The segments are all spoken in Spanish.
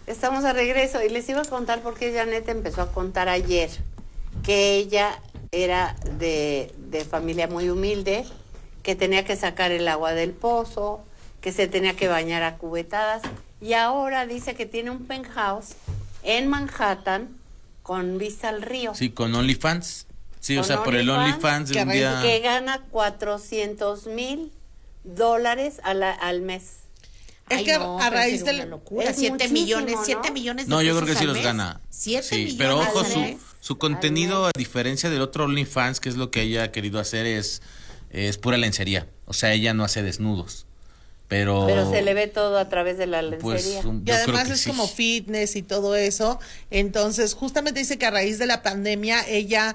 Estamos de regreso y les iba a contar porque Janet empezó a contar ayer que ella era de familia muy humilde, que tenía que sacar el agua del pozo, que se tenía que bañar a cubetadas, y ahora dice que tiene un penthouse en Manhattan con vista al río. Sí, con OnlyFans. Sí, Con o sea, por el OnlyFans de un día... Que gana $400,000 al mes. Es que no, a raíz de la locura, Es 7 millones, muchísimo, 7 ¿no? millones de No, yo pesos creo que sí al los mes. gana. 7 Sí, millones pero ojo, al mes. su contenido, a diferencia del otro OnlyFans, que es lo que ella ha querido hacer, es pura lencería. O sea, ella no hace desnudos. Pero se le ve todo a través de la lencería. Pues, Y además es como fitness y todo eso. Entonces, justamente dice que a raíz de la pandemia ella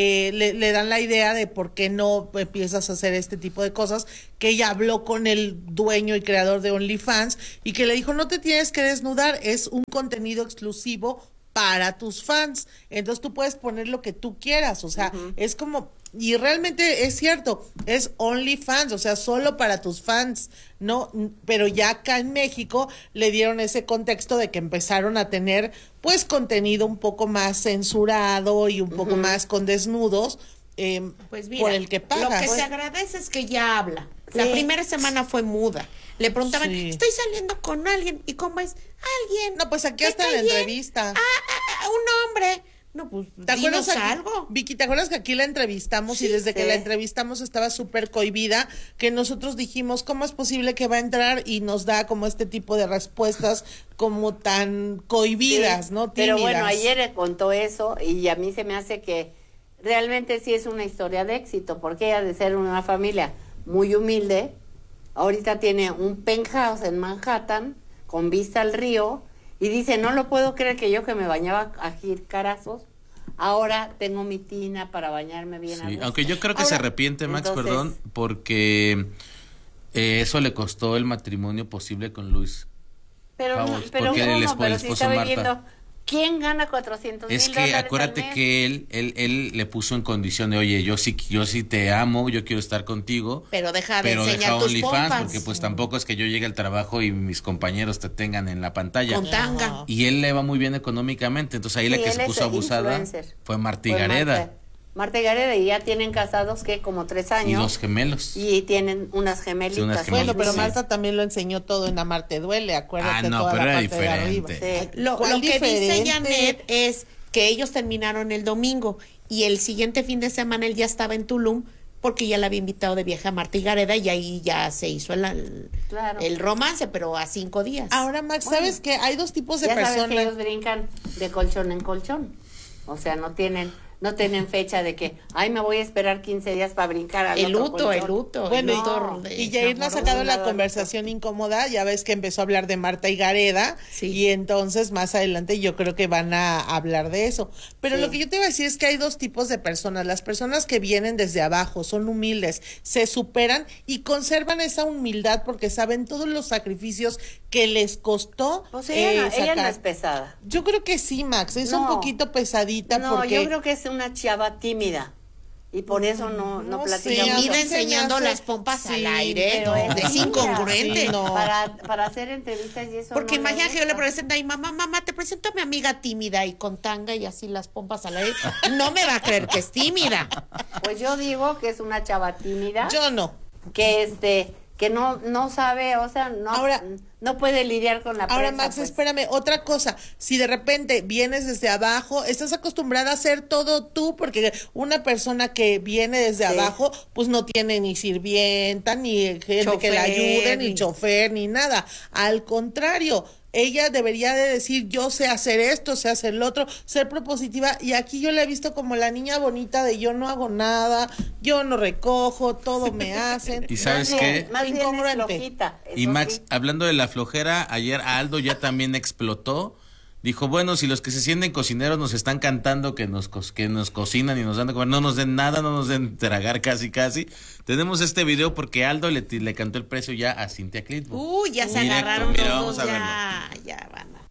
le dan la idea de por qué no empiezas a hacer este tipo de cosas, que ella habló con el dueño y creador de OnlyFans y que le dijo, no te tienes que desnudar, es un contenido exclusivo para tus fans. Entonces tú puedes poner lo que tú quieras, o sea, es como... Y realmente es cierto, es OnlyFans, o sea, solo para tus fans, ¿no? Pero ya acá en México le dieron ese contexto de que empezaron a tener, pues, contenido un poco más censurado y un poco más con desnudos, Pues mira, por el que pagas. lo que se agradece es que ya habla. La primera semana fue muda. Le preguntaban, estoy saliendo con alguien. ¿Y cómo es? Alguien. No, pues aquí ¿Te está en cae la bien? entrevista. Un hombre. No, pues ¿Te acuerdas dinos aquí, algo. Vicky, ¿te acuerdas que aquí la entrevistamos y desde que la entrevistamos estaba súper cohibida? Que nosotros dijimos, ¿cómo es posible que va a entrar? Y nos da como este tipo de respuestas como tan cohibidas, ¿no? Tímidas. Pero bueno, ayer contó eso y a mí se me hace que realmente sí es una historia de éxito, porque ella de ser una familia muy humilde, ahorita tiene un penthouse en Manhattan con vista al río y dice, no lo puedo creer que yo que me bañaba a jicarazos, ahora tengo mi tina para bañarme bien. Sí, aunque yo creo que se arrepiente, Max, perdón, porque eso le costó el matrimonio posible con Luis. Pero si está viviendo, ¿quién gana $400,000? Es que acuérdate que él le puso en condición de, oye, yo sí te amo, yo quiero estar contigo, pero deja de enseñar tus OnlyFans, pompas. porque pues tampoco es que yo llegue al trabajo y mis compañeros te tengan en la pantalla. Con tanga. Y él le va muy bien económicamente, entonces ahí la que se puso abusada fue Marta Gareda. Marta y Gareda, y ya tienen casados que como 3 años. Y 2 gemelos. Y tienen unas gemelitas. Sí, unas Bueno, pero sí. Marta también lo enseñó todo en Amarte Duele, acuérdate. No, toda pero la era parte de arriba. diferente. Sí. Lo que diferente? dice Janet es que ellos terminaron el domingo y el siguiente fin de semana él ya estaba en Tulum porque ya la había invitado de viaje a Marta y Gareda y ahí ya se hizo el romance, pero a 5 días. Ahora, Max, ¿sabes qué? Hay dos tipos de ya personas. sabes que ellos brincan de colchón en colchón. O sea, no tienen fecha de que, me voy a esperar 15 días para brincar al el otro luto, colchón. el luto. Bueno, el luto y Jair no ha sacado la amoroso. conversación incómoda, ya ves que empezó a hablar de Marta y Gareda, y entonces más adelante yo creo que van a hablar de eso. Pero lo que yo te iba a decir es que hay dos tipos de personas, las personas que vienen desde abajo, son humildes, se superan y conservan esa humildad porque saben todos los sacrificios que les costó Pues ella sacar. no es pesada. Yo creo que sí, Max, es un No. poquito pesadita No, porque... yo creo que es una chava tímida. Y por eso no platica. Y a mí mira se enseñando me hace- las pompas sí, al aire, pero ¿no? Es tímida. incongruente. Sí, no. Para hacer entrevistas y eso. Porque no le imagina que yo le gusta. presento a mi mamá, te presento a mi amiga tímida y con tanga y así las pompas al aire. No me va a creer que es tímida. Pues yo digo que es una chava tímida. Yo no. Que no sabe, o sea, no puede lidiar con la prensa. Ahora, Max, pues. espérame, otra cosa. Si de repente vienes desde abajo, estás acostumbrada a hacer todo tú, porque una persona que viene desde abajo, pues no tiene ni sirvienta, ni gente que le Chofer, ayude, ni chofer, ni nada. Al contrario, ella debería de decir, yo sé hacer esto, sé hacer lo otro, ser propositiva, y aquí yo la he visto como la niña bonita de yo no hago nada, yo no recojo, todo me hacen. ¿Y sabes qué? Más bien es Incongruente. flojita. Y eso Max, sí. hablando de la flojera, ayer Aldo ya también explotó. Dijo, bueno, si los que se sienten cocineros nos están cantando que nos cocinan y nos dan de comer, no nos den nada, no nos den tragar casi. Tenemos este video porque Aldo le cantó el precio ya a Cintia Clitbo. Ya se Directo, agarraron mira, los vamos dos, a ya van a...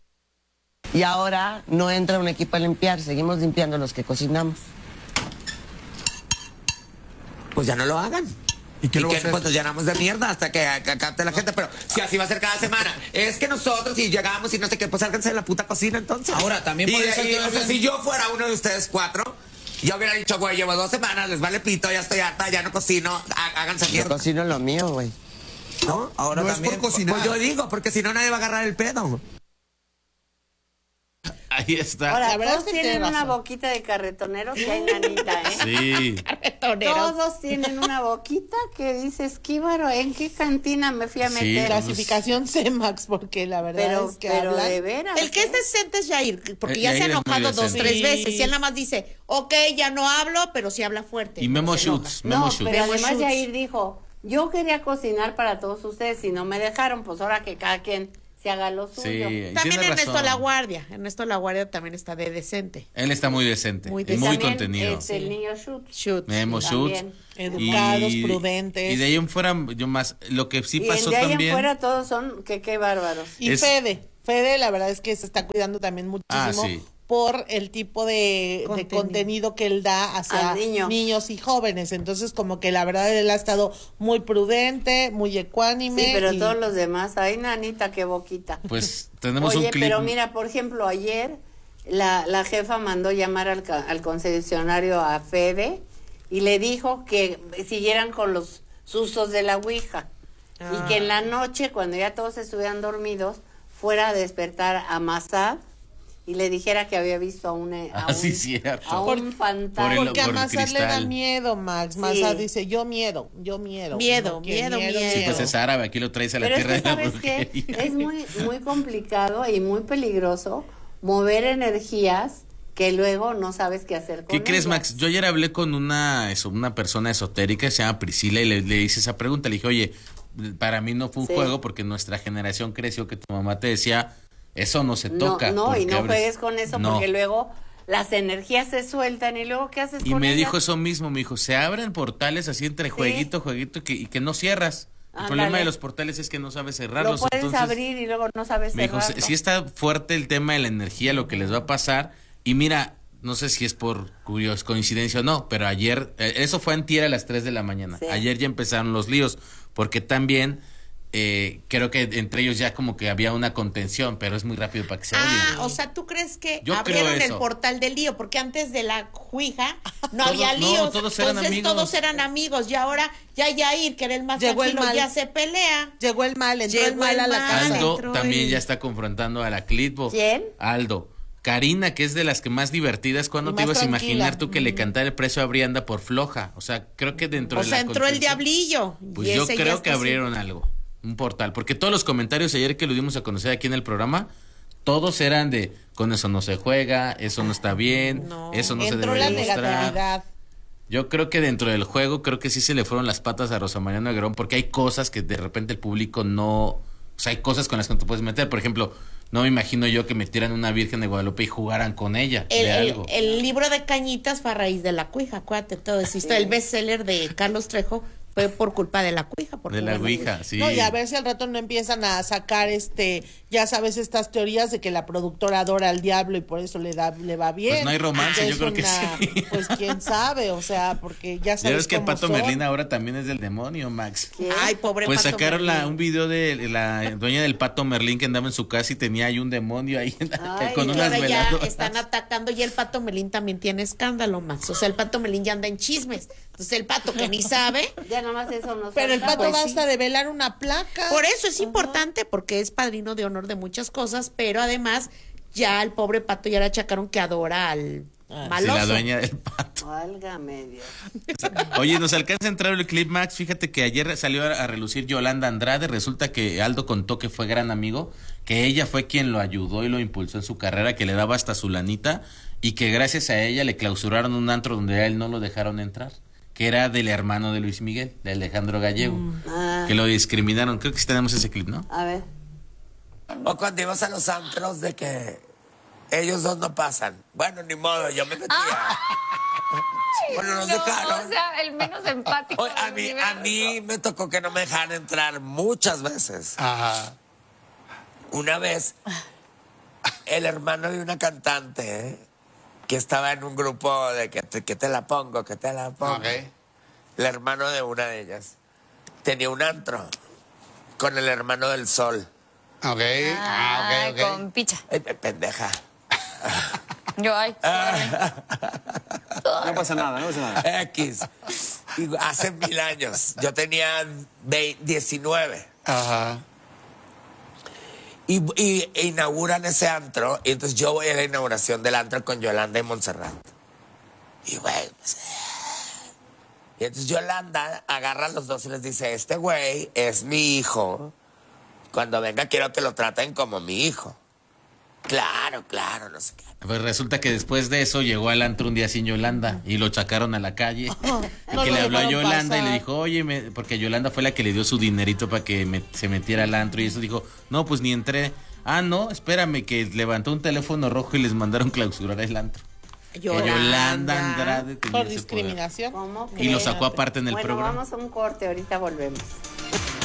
Y ahora no entra un equipo a limpiar, seguimos limpiando los que cocinamos. Pues ya no lo hagan. ¿Y qué luego hacer? Pues nos llenamos de mierda hasta que capte la gente, pero si así va a ser cada semana. Es que nosotros, si llegamos y no sé qué, pues sálganse de la puta cocina entonces. Ahora, también puede ser que o sea, si yo fuera uno de ustedes 4, yo hubiera dicho, güey, llevo 2 semanas, les vale pito, ya estoy harta, ya no cocino, háganse Yo mierda. cocino lo mío, güey. ¿No? Ahora no también, es por cocinar. Pues yo digo, porque si no nadie va a agarrar el pedo. Ahí está. Ahora, La verdad todos es que tienen tiene una razón. boquita de carretoneros que hay nanita, ¿eh? Sí. Todos tienen una boquita que dices, qué baro, ¿en qué cantina me fui a Sí, meter? Clasificación C-Max, porque la verdad Pero, es que pero hablan. de veras. El que es decente es Jair, porque ya Jair se ha es muy enojado 2, decente. 3 veces. Y él nada más dice, ok, ya no hablo, pero sí habla fuerte. Y Memo No se enoja. Shoots. No, Memo Shoots. pero Memo además Schutz. Jair dijo, yo quería cocinar para todos ustedes y no me dejaron, pues ahora que cada quien se haga lo suyo. Sí, También tiene Ernesto razón. Laguardia. Ernesto Laguardia también está de decente. Él está muy decente. Muy y decente. muy También, contenido. el niño Schutz. Shoot. Memo Shoots. también. Educados, prudentes. Y de ahí en fuera, yo más. Lo que sí Y pasó de ahí en también. fuera todos son que qué bárbaros. Y Es- Fede, la verdad es que se está cuidando también muchísimo sí. por el tipo de contenido que él da hacia A niños. niños y jóvenes. Entonces, como que la verdad él ha estado muy prudente, muy ecuánime. Sí, pero y- todos los demás, ay, nanita, qué boquita. Pues tenemos Oye, un clip. pero mira, por ejemplo, ayer la jefa mandó llamar al concesionario a Fede y le dijo que siguieran con los sustos de la Ouija. Y que en la noche, cuando ya todos estuvieran dormidos, fuera a despertar a Masad y le dijera que había visto a un, Sí, cierto. a un fantasma. por Porque a por el Mazar le da cristal. miedo, Max. Sí. Mazar dice, yo miedo. Miedo, No, miedo, que miedo. Sí, pues es árabe, aquí lo traes a la Pero es tierra que, de la ¿sabes qué? brujería. Es muy complicado y muy peligroso mover energías que luego no sabes qué hacer con ¿Qué crees, ellas. Max? Yo ayer hablé con una persona esotérica, se llama Priscila, y le hice esa pregunta. Le dije, oye, para mí no fue un Sí. juego porque nuestra generación creció que tu mamá te decía, eso no se No, toca. no, y porque no abres-". juegues con eso No. porque luego las energías se sueltan y luego ¿qué haces Y con me ellas? dijo eso mismo, me dijo, se abren portales así entre jueguito y que no cierras. El problema Ándale. de los portales es que no sabes Lo cerrarlos. puedes entonces, abrir y luego no sabes me dijo, cerrarlo. sí está fuerte el tema de la energía, lo que les va a pasar. Y mira, no sé si es por coincidencia o no, pero ayer, eso fue antier a las 3 de la mañana. Sí. Ayer ya empezaron los líos, porque también creo que entre ellos ya como que había una contención, pero es muy rápido para que se odien. O sea, ¿tú crees que Yo abrieron creo el eso. portal del lío? Porque antes de la Ouija no Todos- había no, líos. todos eran Entonces amigos. todos eran amigos. Y ahora ya Yair, que era el más Llegó el tranquilo, mal. ya se pelea. Llegó el mal, entró Llegó el mal a el la mal. casa. Aldo entró también el- ya está confrontando a la Clitbo. ¿Quién? Aldo. Karina, que es de las que más divertidas, ¿cuándo Y te más ibas a tranquila. imaginar tú que le cantara el precio a Brianda por floja? O sea, creo que dentro O de sea, la entró el contención- diablillo. Pues y yo ese ya creo está que abrieron algo, un portal, porque todos los comentarios ayer que lo dimos a conocer aquí en el programa, todos eran de, con eso no se juega, eso no está bien, No. eso no se Entró debe la demostrar. negatividad. Yo creo que dentro del juego, creo que sí se le fueron las patas a Rosa María Negrón, porque hay cosas que de repente el público no, o sea, hay cosas con las que no te puedes meter, por ejemplo, no me imagino yo que metieran una Virgen de Guadalupe y jugaran con ella, de algo. El libro de Cañitas fue a raíz de la Ouija, acuérdate todo eso. El bestseller de Carlos Trejo fue por culpa de la Ouija. por De la jugar Ouija, sí. No, y a ver si al rato no empiezan a sacar ya sabes, estas teorías de que la productora adora al diablo y por eso le va bien. Pues no hay romance, Que yo es creo que sí. Pues quién sabe, o sea, porque ya Ya sabes ves que cómo Pato son. Merlín ahora también es del demonio, Max. ¿Quién? Ay, pobre Pues Pato sacaron Merlín. un video de la dueña del Pato Merlín que andaba en su casa y tenía ahí un demonio ahí Ay, con y Y unas ahora ya veladoras. están atacando y el Pato Melín también tiene escándalo, Max. O sea, el Pato Melín ya anda en chismes. Entonces el Pato que ni sabe. Ya nomás eso nos Pero el falta, pato pues, basta de velar una placa. Por eso es importante, porque es padrino de honor de muchas cosas, pero además ya al pobre Pato ya le achacaron que adora al Sí, maloso. la dueña del Pato. Válgame Dios. Oye, nos alcanza a entrar el clip, Max. Fíjate que ayer salió a relucir Yolanda Andrade. Resulta que Aldo contó que fue gran amigo, que ella fue quien lo ayudó y lo impulsó en su carrera, que le daba hasta su lanita y que gracias a ella le clausuraron un antro donde a él no lo dejaron entrar, que era del hermano de Luis Miguel, de Alejandro Gallego, Ah, que lo discriminaron. Creo que sí tenemos ese clip, ¿no? a ver. O cuando ibas a los antros de que ellos dos no pasan. Bueno, ni modo, yo me metía. Bueno, nos dejaron. O sea, el menos empático. Oye, a del mí universo. me tocó que no me dejaran entrar muchas veces. Ajá. Una vez, el hermano de una cantante que estaba en un grupo de que te la pongo, que te la pongo. Ok. El hermano de una de ellas. tenía un antro con el hermano del Sol. Ok, ok. Con picha. Pendeja. Yo, ay. No pasa nada. X. Y hace 1000 años. Yo tenía 19. Ajá. Y inauguran ese antro. Y entonces yo voy a la inauguración del antro con Yolanda y Montserrat. Y güey, pues, y entonces Yolanda agarra a los dos y les dice, este güey es mi hijo. Cuando venga quiero que lo traten como mi hijo. Claro, no sé qué. Pues resulta que después de eso llegó al antro un día sin Yolanda y lo sacaron a la calle. Y no que lo le habló a dejaron Yolanda y pasar. le dijo, oye, porque Yolanda fue la que le dio su dinerito para que se metiera al antro. Y eso dijo, no, pues ni entré. Ah, no, espérame, que levantó un teléfono rojo y les mandaron clausurar el antro. Yolanda Andrade tenía Por ese discriminación. ¿Cómo poder. Y lo crees? sacó aparte en el Bueno, programa. vamos a un corte, ahorita volvemos.